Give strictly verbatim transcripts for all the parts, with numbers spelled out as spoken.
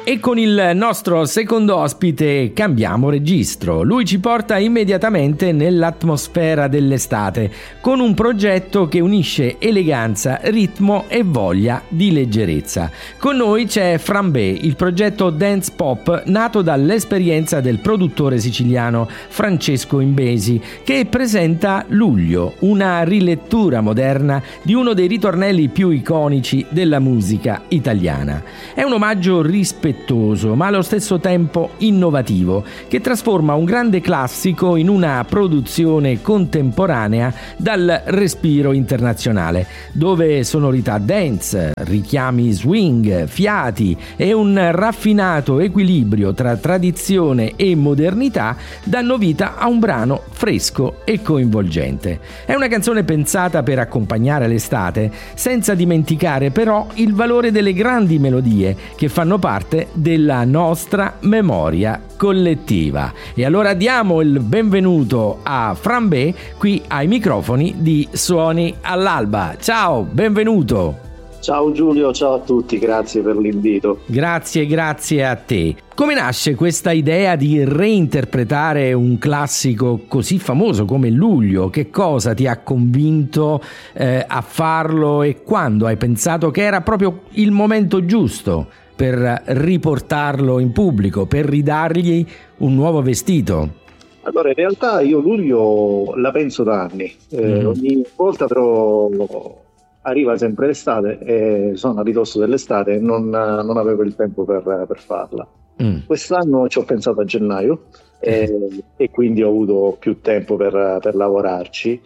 E con il nostro secondo ospite cambiamo registro. Lui ci porta immediatamente nell'atmosfera dell'estate con un progetto che unisce eleganza, ritmo e voglia di leggerezza. Con noi c'è Frambé, il progetto dance pop nato dall'esperienza del produttore siciliano Francesco Imbesi, che presenta Luglio, una rilettura moderna di uno dei ritornelli più iconici della musica italiana. È un omaggio rispettoso ma allo stesso tempo innovativo, che trasforma un grande classico in una produzione contemporanea dal respiro internazionale, dove sonorità dance, richiami swing, fiati e un raffinato equilibrio tra tradizione e modernità danno vita a un brano fresco e coinvolgente. È una canzone pensata per accompagnare l'estate, senza dimenticare però il valore delle grandi melodie che fanno parte della nostra memoria collettiva. E allora diamo il benvenuto a Frambé qui ai microfoni di Suoni all'Alba. Ciao, benvenuto. Ciao Giulio, ciao a tutti, grazie per l'invito. Grazie, grazie a te. Come nasce questa idea di reinterpretare un classico così famoso come Luglio? Che cosa ti ha convinto eh, a farlo e quando hai pensato che era proprio il momento giusto per riportarlo in pubblico, per ridargli un nuovo vestito? Allora, in realtà io Luglio la penso da anni, eh, mm. ogni volta però arriva sempre l'estate e sono a ridosso dell'estate e non, non avevo il tempo per, per farla. Mm. Quest'anno ci ho pensato a gennaio e, e quindi ho avuto più tempo per, per lavorarci.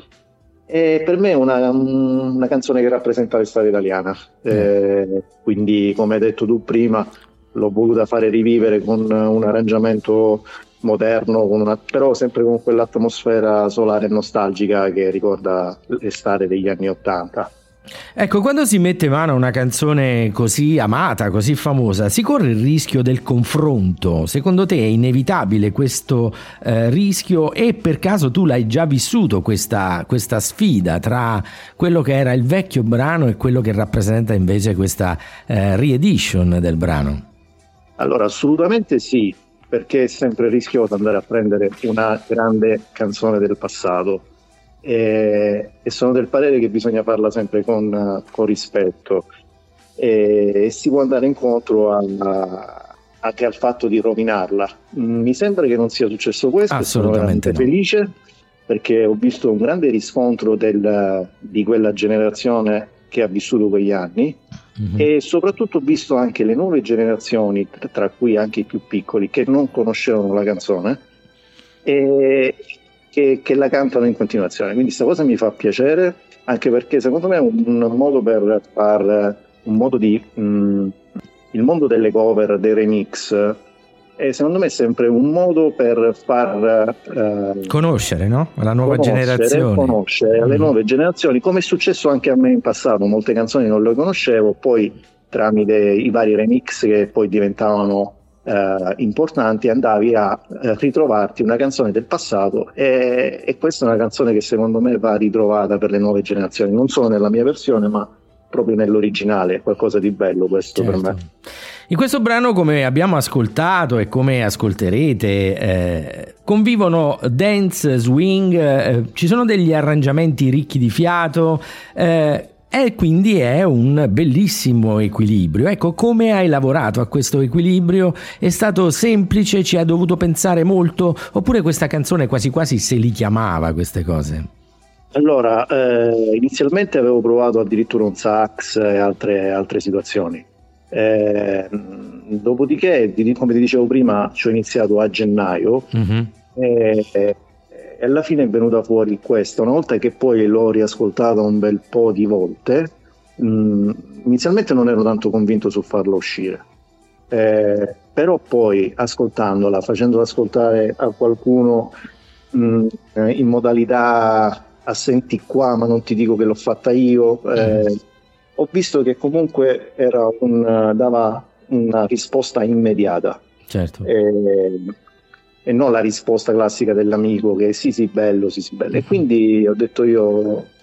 E per me è una, una canzone che rappresenta l'estate italiana, eh, quindi come hai detto tu prima l'ho voluta fare rivivere con un arrangiamento moderno, con una, però sempre con quell'atmosfera solare e nostalgica che ricorda l'estate degli anni Ottanta. Ecco, quando si mette mano a una canzone così amata, così famosa, si corre il rischio del confronto. Secondo te è inevitabile questo eh, rischio e per caso tu l'hai già vissuto questa, questa sfida tra quello che era il vecchio brano e quello che rappresenta invece questa eh, re-edition del brano? Allora, assolutamente sì, perché è sempre rischioso andare a prendere una grande canzone del passato. E, e sono del parere che bisogna farla sempre con, con rispetto e, e si può andare incontro a, a, anche al fatto di rovinarla. Mi sembra che non sia successo questo. Assolutamente sono veramente no. Felice perché ho visto un grande riscontro del, di quella generazione che ha vissuto quegli anni, mm-hmm. e soprattutto ho visto anche le nuove generazioni, tra cui anche i più piccoli, che non conoscevano la canzone e Che, che la cantano in continuazione, quindi questa cosa mi fa piacere, anche perché secondo me è un, un modo per far un modo di mh, il mondo delle cover, dei remix, e secondo me è sempre un modo per far uh, conoscere, no? La nuova conoscere, generazione conoscere mm. le nuove generazioni, come è successo anche a me in passato. Molte canzoni non le conoscevo, poi tramite i vari remix che poi diventavano Uh, importanti andavi a uh, ritrovarti una canzone del passato e, e questa è una canzone che secondo me va ritrovata per le nuove generazioni, non solo nella mia versione ma proprio nell'originale. È qualcosa di bello questo, certo. Per me in questo brano, come abbiamo ascoltato e come ascolterete, eh, convivono dance, swing, eh, ci sono degli arrangiamenti ricchi di fiato, eh, e quindi è un bellissimo equilibrio. Ecco, come hai lavorato a questo equilibrio? È stato semplice? Ci hai dovuto pensare molto? Oppure questa canzone quasi quasi se li chiamava queste cose? Allora, eh, inizialmente avevo provato addirittura un sax e altre, altre situazioni. Eh, dopodiché, come ti dicevo prima, ci ho iniziato a gennaio, mm-hmm. e, e alla fine è venuta fuori questa. Una volta che poi l'ho riascoltata un bel po' di volte, mh, inizialmente non ero tanto convinto su farla uscire, eh, però poi ascoltandola, facendola ascoltare a qualcuno mh, in modalità a senti qua ma non ti dico che l'ho fatta io, eh, mm. ho visto che comunque era un, dava una risposta immediata, certo. eh, e non la risposta classica dell'amico che sì sì bello, sì sì bello, e quindi ho detto io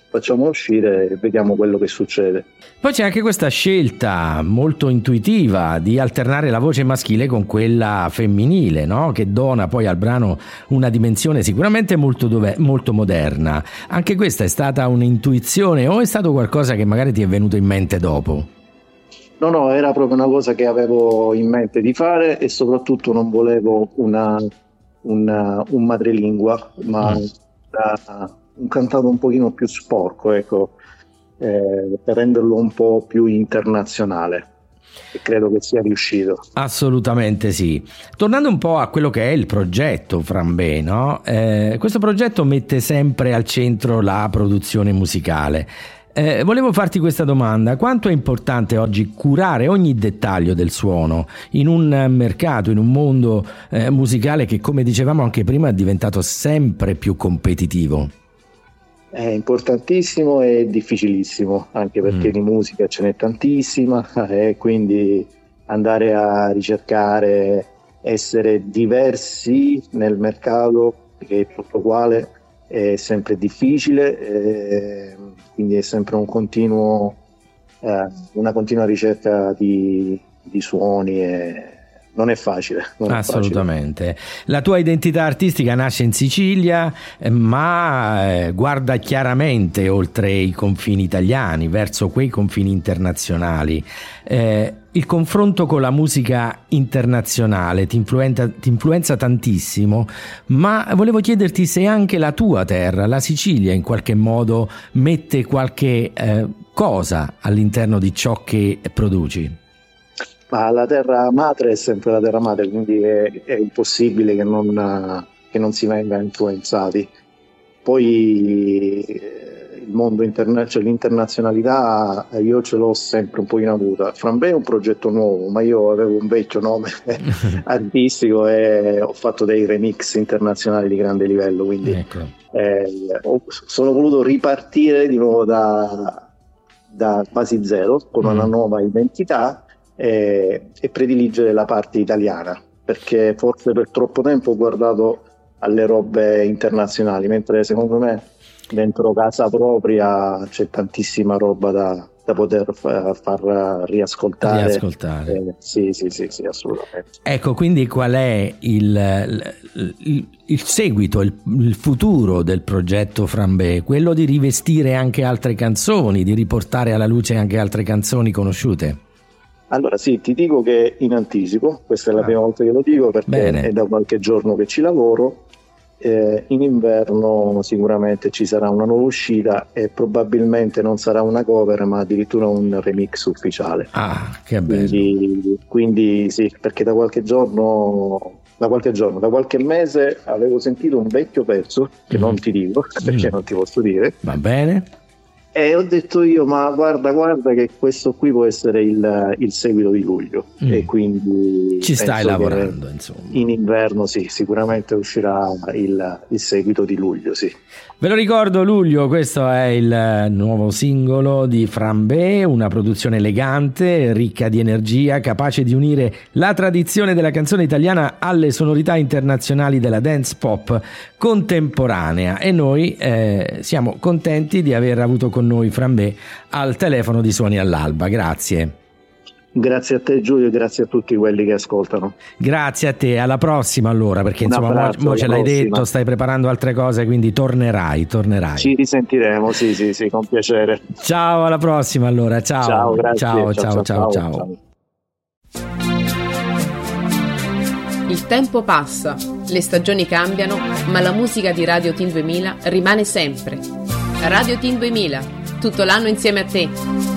facciamo uscire e vediamo quello che succede. Poi c'è anche questa scelta molto intuitiva di alternare la voce maschile con quella femminile, no? Che dona poi al brano una dimensione sicuramente molto, dove- molto moderna. Anche questa è stata un'intuizione o è stato qualcosa che magari ti è venuto in mente dopo? No, no, era proprio una cosa che avevo in mente di fare e soprattutto non volevo una, una- un madrelingua, ma Mm. una- un cantato un pochino più sporco, ecco, eh, per renderlo un po' più internazionale, e credo che sia riuscito. Assolutamente sì. Tornando un po' a quello che è il progetto Frambé, no? Eh, questo progetto mette sempre al centro la produzione musicale. Eh, volevo farti questa domanda: quanto è importante oggi curare ogni dettaglio del suono in un mercato, in un mondo eh, musicale che, come dicevamo anche prima, è diventato sempre più competitivo? È importantissimo e difficilissimo, anche perché Mm. di musica ce n'è tantissima e quindi andare a ricercare, essere diversi nel mercato, che è tutto uguale, è sempre difficile, eh, quindi è sempre un continuo, eh, una continua ricerca di, di suoni e non è facile. Non è Assolutamente. La tua identità artistica nasce in Sicilia, eh, ma eh, guarda chiaramente oltre i confini italiani, verso quei confini internazionali. Eh, il confronto con la musica internazionale ti influenza, ti influenza tantissimo, ma volevo chiederti se anche la tua terra, la Sicilia, in qualche modo mette qualche eh, cosa all'interno di ciò che produci. Ma la terra madre è sempre la terra madre, quindi è, è impossibile che non, che non si venga influenzati. Poi eh, il mondo interna- cioè l'internazionalità eh, io ce l'ho sempre un pochino avuta. Frambé è un progetto nuovo, ma io avevo un vecchio nome artistico e ho fatto dei remix internazionali di grande livello, quindi Ecco. eh, ho- sono voluto ripartire di nuovo da, da quasi zero, con una Mm. nuova identità. E, e prediligere la parte italiana, perché forse per troppo tempo ho guardato alle robe internazionali, mentre secondo me dentro casa propria c'è tantissima roba da, da poter fa- far riascoltare. Riascoltare. Eh, sì, sì, sì, sì, assolutamente. Ecco, quindi qual è il, il, il seguito, il, il futuro del progetto Frambé? Quello di rivestire anche altre canzoni, di riportare alla luce anche altre canzoni conosciute? Allora sì, ti dico che in anticipo, questa è la Ah. prima volta che lo dico perché Bene. è da qualche giorno che ci lavoro. Eh, in inverno sicuramente ci sarà una nuova uscita e probabilmente non sarà una cover ma addirittura un remix ufficiale. Ah, che bello. Quindi, quindi sì, perché da qualche giorno, da qualche giorno, da qualche mese avevo sentito un vecchio pezzo che Mm. non ti dico perché Mm. non ti posso dire. Va bene? E ho detto io, ma guarda, guarda che questo qui può essere il, il seguito di luglio. Mm. E quindi Ci stai penso che lavorando, insomma. in inverno sì, sicuramente uscirà il, il seguito di luglio, sì. Ve lo ricordo, luglio, questo è il nuovo singolo di Frambé, una produzione elegante, ricca di energia, capace di unire la tradizione della canzone italiana alle sonorità internazionali della dance pop contemporanea, e noi eh, siamo contenti di aver avuto con noi Frambé al telefono di Suoni all'Alba. Grazie. Grazie a te Giulio e grazie a tutti quelli che ascoltano. Grazie a te, alla prossima allora, perché Un insomma mo, abbraccio, mo ce alla l'hai prossima. detto, stai preparando altre cose, quindi tornerai, tornerai. Ci risentiremo, sì, sì, sì, con piacere. Ciao, alla prossima allora, ciao. Ciao, grazie. Ciao, ciao, ciao, ciao. Il tempo passa, le stagioni cambiano, ma la musica di Radio Team duemila rimane sempre. Radio Team duemila, tutto l'anno insieme a te.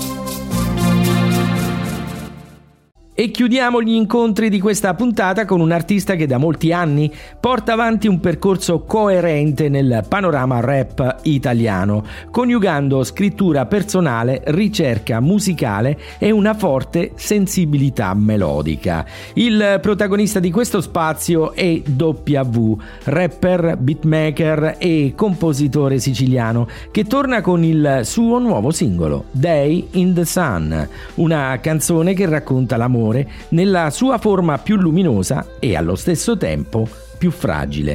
E chiudiamo gli incontri di questa puntata con un artista che da molti anni porta avanti un percorso coerente nel panorama rap italiano, coniugando scrittura personale, ricerca musicale e una forte sensibilità melodica. Il protagonista di questo spazio è W, rapper, beatmaker e compositore siciliano, che torna con il suo nuovo singolo, Day in the Sun, una canzone che racconta l'amore nella sua forma più luminosa e allo stesso tempo più fragile.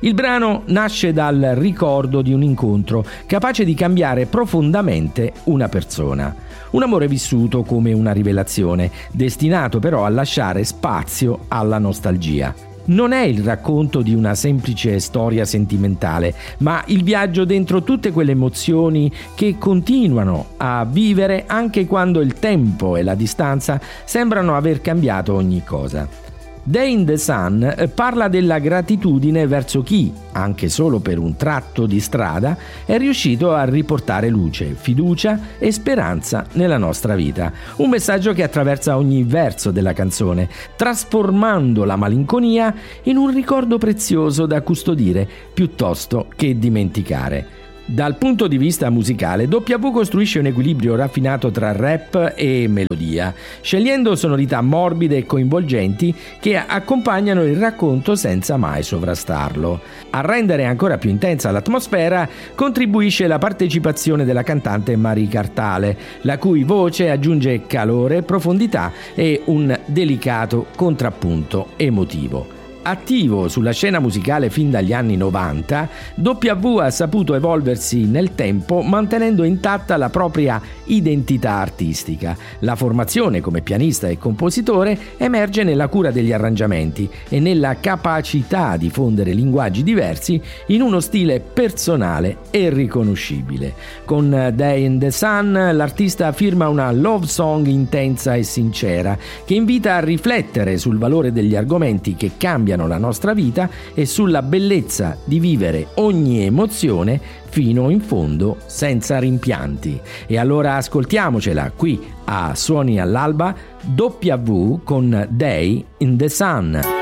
Il brano nasce dal ricordo di un incontro capace di cambiare profondamente una persona. Un amore vissuto come una rivelazione, destinato però a lasciare spazio alla nostalgia. Non è il racconto di una semplice storia sentimentale, ma il viaggio dentro tutte quelle emozioni che continuano a vivere anche quando il tempo e la distanza sembrano aver cambiato ogni cosa. Day in the Sun parla della gratitudine verso chi, anche solo per un tratto di strada, è riuscito a riportare luce, fiducia e speranza nella nostra vita. Un messaggio che attraversa ogni verso della canzone, trasformando la malinconia in un ricordo prezioso da custodire piuttosto che dimenticare. Dal punto di vista musicale, W costruisce un equilibrio raffinato tra rap e melodia, scegliendo sonorità morbide e coinvolgenti che accompagnano il racconto senza mai sovrastarlo. A rendere ancora più intensa l'atmosfera contribuisce la partecipazione della cantante Marie Cartale, la cui voce aggiunge calore, profondità e un delicato contrappunto emotivo. Attivo sulla scena musicale fin dagli anni novanta, W ha saputo evolversi nel tempo mantenendo intatta la propria identità artistica. La formazione come pianista e compositore emerge nella cura degli arrangiamenti e nella capacità di fondere linguaggi diversi in uno stile personale e riconoscibile. Con Day in the Sun l'artista afferma una love song intensa e sincera che invita a riflettere sul valore degli argomenti che cambiano la nostra vita e sulla bellezza di vivere ogni emozione fino in fondo senza rimpianti. E allora ascoltiamocela qui a Suoni all'Alba, W con Day in the Sun.